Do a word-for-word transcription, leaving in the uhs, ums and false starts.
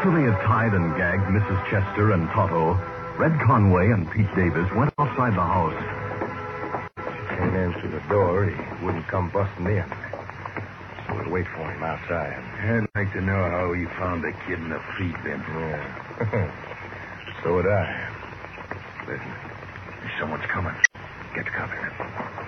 After they had tied and gagged Missus Chester and Toto, Red Conway and Pete Davis went outside the house. She came in through the door. He wouldn't come busting in. So we'll wait for him outside. I'd like to know how he found the kid in the feet then. Yeah. So would I. Listen, someone's coming. Get covered.